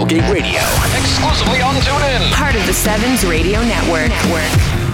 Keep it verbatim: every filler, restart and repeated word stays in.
Tailgate Radio. Exclusively on TuneIn. Part of the Sevens Radio Network. Network.